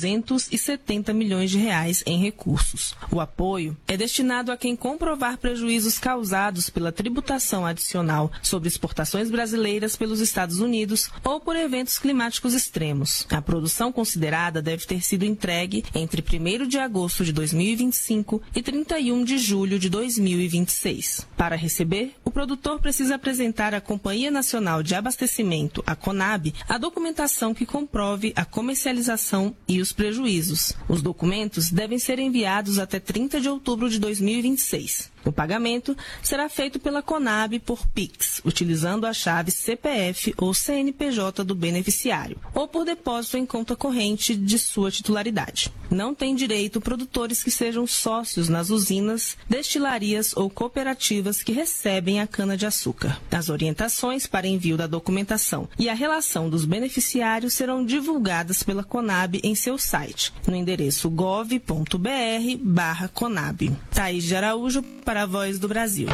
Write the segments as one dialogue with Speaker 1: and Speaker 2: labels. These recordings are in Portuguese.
Speaker 1: 270 milhões de reais em recursos. O apoio é destinado a quem comprovar prejuízos causados pela tributação adicional sobre exportações brasileiras pelos Estados Unidos ou por eventos climáticos extremos. A produção considerada deve ter sido entregue entre 1º de agosto de 2025 e 31 de julho de 2026. Para receber, o produtor precisa apresentar à Companhia Nacional de Abastecimento, a CONAB, a documentação que comprove a comercialização e os prejuízos. Os documentos devem ser enviados até 30 de outubro de 2026. O pagamento será feito pela CONAB por Pix, utilizando a chave CPF ou CNPJ do beneficiário, ou por depósito em conta corrente de sua titularidade. Não tem direito produtores que sejam sócios nas usinas, destilarias ou cooperativas que recebem a cana-de-açúcar. As orientações para envio da documentação e a relação dos beneficiários serão divulgadas pela CONAB em seu site, no endereço gov.br/CONAB. Thaís de Araújo, para a Voz do Brasil.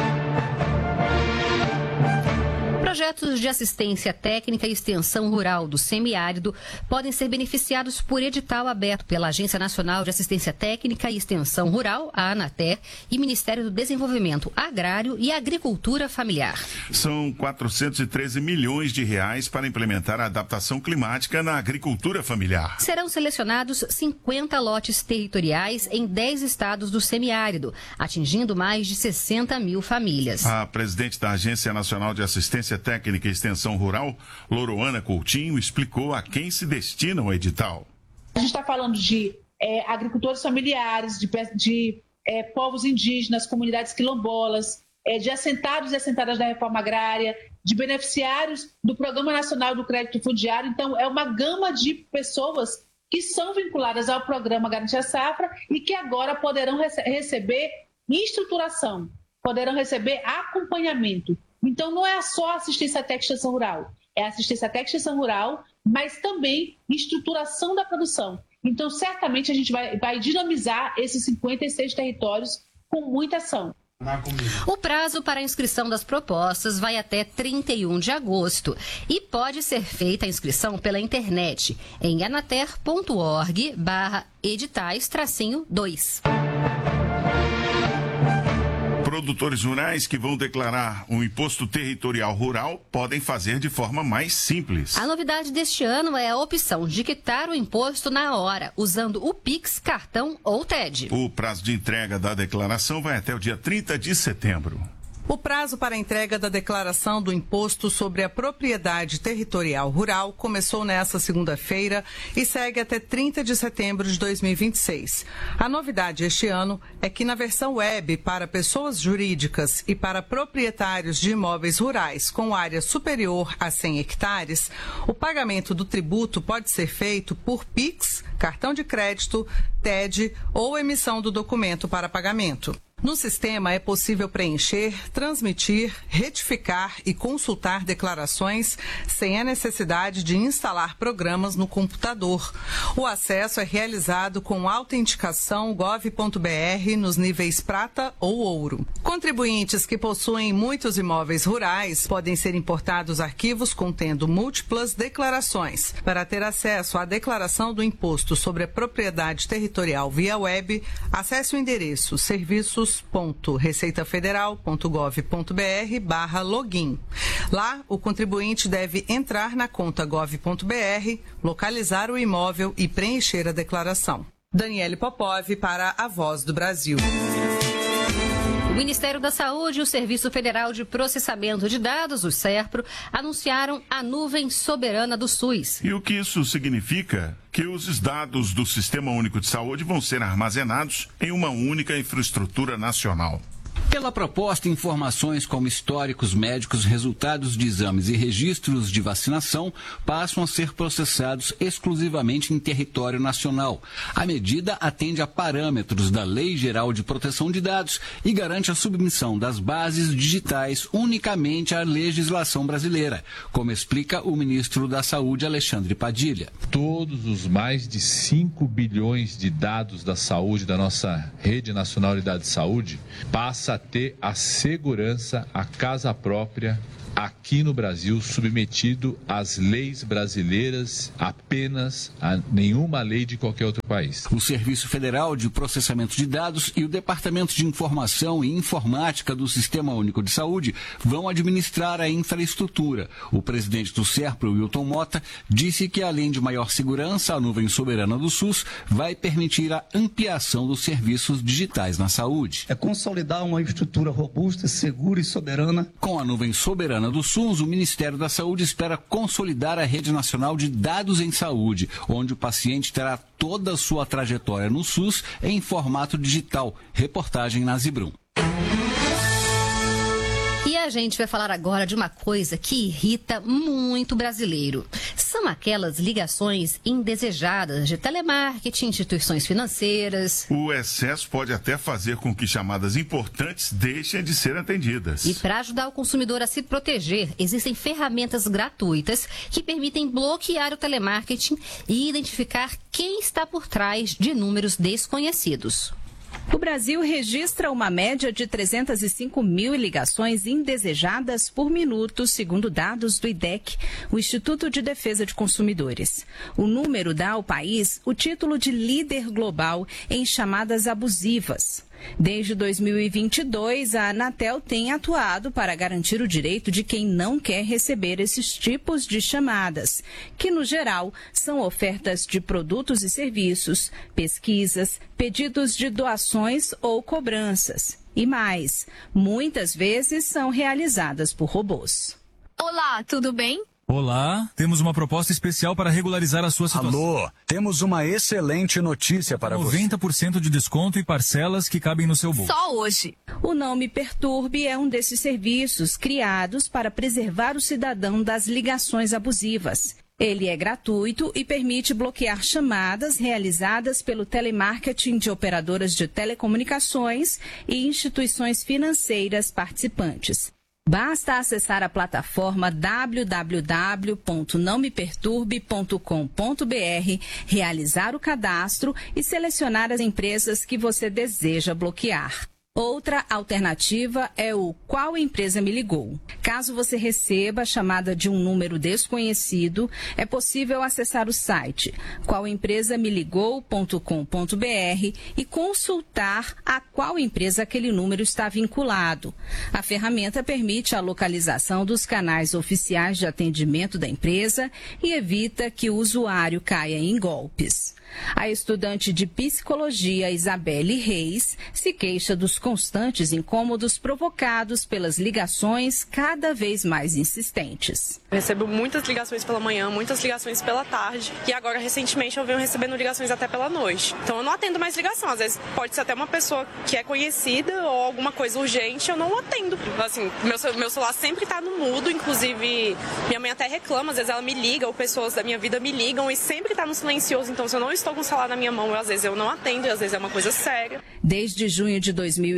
Speaker 2: Projetos de assistência técnica e extensão rural do semiárido podem ser beneficiados por edital aberto pela Agência Nacional de Assistência Técnica e Extensão Rural, a ANATER, e Ministério do Desenvolvimento Agrário e Agricultura Familiar.
Speaker 3: São 413 milhões de reais para implementar a adaptação climática na agricultura familiar.
Speaker 2: Serão selecionados 50 lotes territoriais em 10 estados do semiárido, atingindo mais de 60 mil famílias.
Speaker 3: A presidente da Agência Nacional de Assistência Técnica e Extensão Rural, Loroana Coutinho, explicou a quem se destina o edital.
Speaker 4: A gente está falando de agricultores familiares, de povos indígenas, comunidades quilombolas, de assentados e assentadas da reforma agrária, de beneficiários do Programa Nacional do Crédito Fundiário. Então, é uma gama de pessoas que são vinculadas ao Programa Garantia Safra e que agora poderão receber estruturação, poderão receber acompanhamento. Então, não é só assistência técnica e extensão rural, é assistência técnica e extensão rural, mas também estruturação da produção. Então, certamente, a gente vai dinamizar esses 56 territórios com muita ação.
Speaker 2: O prazo para a inscrição das propostas vai até 31 de agosto e pode ser feita a inscrição pela internet em anater.org/editais-2.
Speaker 3: Produtores rurais que vão declarar um imposto territorial rural podem fazer de forma mais simples.
Speaker 2: A novidade deste ano é a opção de quitar o imposto na hora, usando o Pix, cartão ou TED.
Speaker 3: O prazo de entrega da declaração vai até o dia 30 de setembro.
Speaker 5: O prazo para a entrega da declaração do Imposto sobre a Propriedade Territorial Rural começou nesta segunda-feira e segue até 30 de setembro de 2026. A novidade este ano é que na versão web para pessoas jurídicas e para proprietários de imóveis rurais com área superior a 100 hectares, o pagamento do tributo pode ser feito por Pix, cartão de crédito, TED ou emissão do documento para pagamento. No sistema é possível preencher, transmitir, retificar e consultar declarações sem a necessidade de instalar programas no computador. O acesso é realizado com autenticação gov.br nos níveis prata ou ouro. Contribuintes que possuem muitos imóveis rurais podem ser importados arquivos contendo múltiplas declarações. Para ter acesso à declaração do Imposto sobre a Propriedade Territorial via web, acesse o endereço serviços.receitafederal.gov.br/login. Lá, o contribuinte deve entrar na conta gov.br, localizar o imóvel e preencher a declaração. Daniele Popov para a Voz do Brasil.
Speaker 2: O Ministério da Saúde e o Serviço Federal de Processamento de Dados, o SERPRO, anunciaram a nuvem soberana do SUS.
Speaker 3: E o que isso significa? Que os dados do Sistema Único de Saúde vão ser armazenados em uma única infraestrutura nacional.
Speaker 6: Pela proposta, informações como históricos médicos, resultados de exames e registros de vacinação passam a ser processados exclusivamente em território nacional. A medida atende a parâmetros da Lei Geral de Proteção de Dados e garante a submissão das bases digitais unicamente à legislação brasileira, como explica o ministro da Saúde, Alexandre Padilha.
Speaker 7: Todos os mais de 5 bilhões de dados da saúde da nossa Rede Nacional de Dados de Saúde passa a ter a segurança, a casa própria aqui no Brasil submetido às leis brasileiras, apenas a nenhuma lei de qualquer outro país.
Speaker 6: O Serviço Federal de Processamento de Dados e o Departamento de Informação e Informática do Sistema Único de Saúde vão administrar a infraestrutura. O presidente do SERPRO, Wilton Mota, disse que, além de maior segurança, a nuvem soberana do SUS vai permitir a ampliação dos serviços digitais na saúde.
Speaker 8: É consolidar uma infraestrutura robusta, segura e soberana.
Speaker 6: Com a nuvem soberana do SUS, o Ministério da Saúde espera consolidar a Rede Nacional de Dados em Saúde, onde o paciente terá toda a sua trajetória no SUS em formato digital. Reportagem na Zibrum.
Speaker 2: E a gente vai falar agora de uma coisa que irrita muito o brasileiro. São aquelas ligações indesejadas de telemarketing, instituições financeiras.
Speaker 3: O excesso pode até fazer com que chamadas importantes deixem de ser atendidas.
Speaker 2: E para ajudar o consumidor a se proteger, existem ferramentas gratuitas que permitem bloquear o telemarketing e identificar quem está por trás de números desconhecidos.
Speaker 9: O Brasil registra uma média de 305 mil ligações indesejadas por minuto, segundo dados do IDEC, o Instituto de Defesa de Consumidores. O número dá ao país o título de líder global em chamadas abusivas. Desde 2022, a Anatel tem atuado para garantir o direito de quem não quer receber esses tipos de chamadas, que, no geral, são ofertas de produtos e serviços, pesquisas, pedidos de doações ou cobranças. E mais, muitas vezes são realizadas por robôs.
Speaker 10: Olá, tudo bem?
Speaker 11: Olá, temos uma proposta especial para regularizar a sua situação.
Speaker 12: Alô, temos uma excelente notícia para
Speaker 11: 90% de desconto e parcelas que cabem no seu bolso.
Speaker 10: Só hoje.
Speaker 9: O Não Me Perturbe é um desses serviços criados para preservar o cidadão das ligações abusivas. Ele é gratuito e permite bloquear chamadas realizadas pelo telemarketing de operadoras de telecomunicações e instituições financeiras participantes. Basta acessar a plataforma www.nãomeperturbe.com.br, realizar o cadastro e selecionar as empresas que você deseja bloquear. Outra alternativa é o Qual Empresa Me Ligou. Caso você receba a chamada de um número desconhecido, é possível acessar o site qualempresameligou.com.br e consultar a qual empresa aquele número está vinculado. A ferramenta permite a localização dos canais oficiais de atendimento da empresa e evita que o usuário caia em golpes. A estudante de psicologia Isabelle Reis se queixa dos constantes incômodos provocados pelas ligações cada vez mais insistentes.
Speaker 13: Eu recebo muitas ligações pela manhã, muitas ligações pela tarde e agora recentemente eu venho recebendo ligações até pela noite. Então eu não atendo mais ligação, às vezes pode ser até uma pessoa que é conhecida ou alguma coisa urgente, eu não atendo. Assim, meu celular sempre está no mudo, inclusive minha mãe até reclama, às vezes ela me liga ou pessoas da minha vida me ligam e sempre está no silencioso, então se eu não estou com o celular na minha mão, às vezes eu não atendo e às vezes é uma coisa séria.
Speaker 9: Desde junho de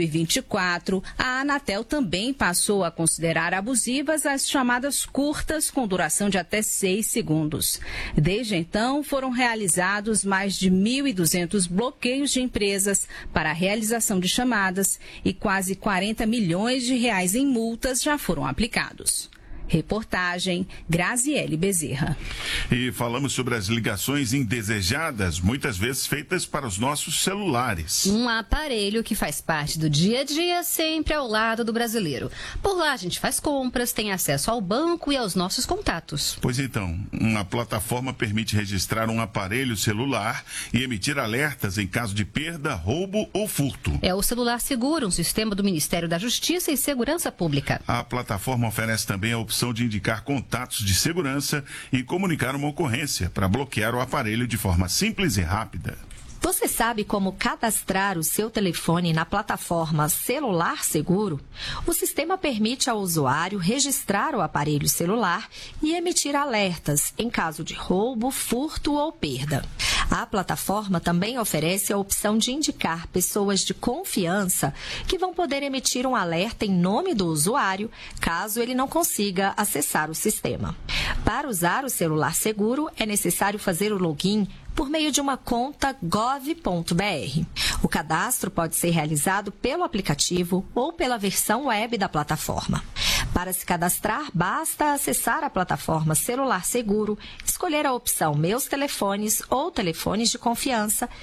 Speaker 9: 2024, a Anatel também passou a considerar abusivas as chamadas curtas com duração de até 6 segundos. Desde então, foram realizados mais de 1.200 bloqueios de empresas para a realização de chamadas e quase 40 milhões de reais em multas já foram aplicados. Reportagem Graziele Bezerra.
Speaker 3: E falamos sobre as ligações indesejadas, muitas vezes feitas para os nossos celulares.
Speaker 2: Um aparelho que faz parte do dia a dia, sempre ao lado do brasileiro. Por lá a gente faz compras, tem acesso ao banco e aos nossos contatos.
Speaker 3: Pois então, uma plataforma permite registrar um aparelho celular e emitir alertas em caso de perda, roubo ou furto.
Speaker 2: É o Celular Seguro, um sistema do Ministério da Justiça e Segurança Pública.
Speaker 3: A plataforma oferece também a opção de indicar contatos de segurança e comunicar uma ocorrência para bloquear o aparelho de forma simples e rápida.
Speaker 14: Você sabe como cadastrar o seu telefone na plataforma Celular Seguro? O sistema permite ao usuário registrar o aparelho celular e emitir alertas em caso de roubo, furto ou perda. A plataforma também oferece a opção de indicar pessoas de confiança que vão poder emitir um alerta em nome do usuário, caso ele não consiga acessar o sistema. Para usar o Celular Seguro, é necessário fazer o login por meio de uma conta gov.br. O cadastro pode ser realizado pelo aplicativo ou pela versão web da plataforma. Para se cadastrar, basta acessar a plataforma Celular Seguro, escolher a opção Meus Telefones ou Telefones de Confiança